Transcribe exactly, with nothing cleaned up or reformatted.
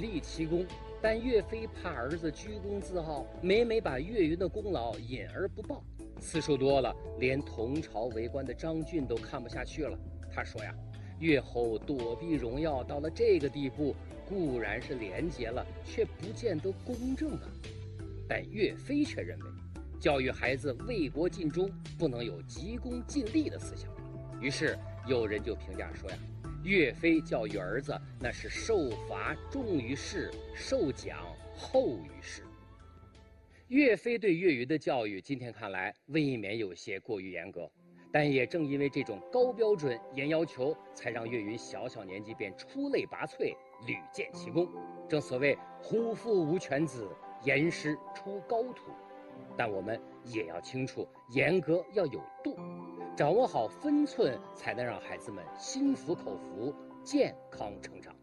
立奇功，但岳飞怕儿子居功自傲，每每把岳云的功劳隐而不报，次数多了，连同朝为官的张俊都看不下去了。他说呀，岳侯躲避荣耀到了这个地步，固然是廉洁了，却不见得公正啊。但岳飞却认为，教育孩子为国尽忠，不能有急功近利的思想。于是有人就评价说呀，岳飞教育儿子那是受罚重于事，受奖后于事。岳飞对岳云的教育，今天看来未免有些过于严格，但也正因为这种高标准、严要求，才让岳云小小年纪便出类拔萃，屡建奇功。正所谓虎父无犬子，严师出高徒。但我们也要清楚，严格要有度，掌握好分寸，才能让孩子们心服口服，健康成长。